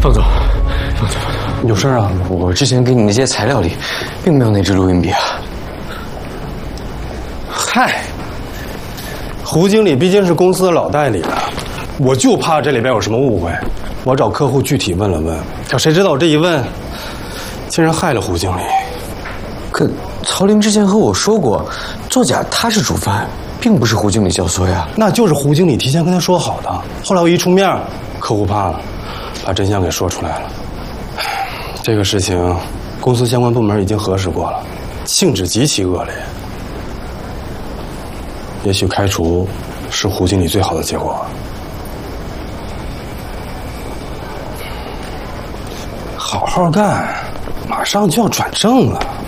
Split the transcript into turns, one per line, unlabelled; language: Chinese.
方总，有事啊？我之前给你那些材料里，并没有那支录音笔啊。
嗨，胡经理毕竟是公司的老代理了，我就怕这里边有什么误会。我找客户具体问了问，可谁知道我这一问，竟然害了胡经理。
可曹林之前和我说过，作假他是主犯，并不是胡经理教唆呀。
那就是胡经理提前跟他说好的。后来我一出面，客户怕了，把真相给说出来了。这个事情，公司相关部门已经核实过了，性质极其恶劣。也许开除是胡经理最好的结果。好好干，马上就要转正了。